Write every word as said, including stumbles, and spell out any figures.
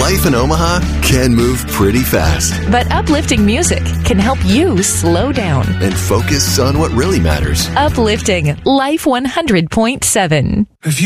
Life in Omaha can move pretty fast. But uplifting music can help you slow down and focus on what really matters. Uplifting Life one hundred point seven. If you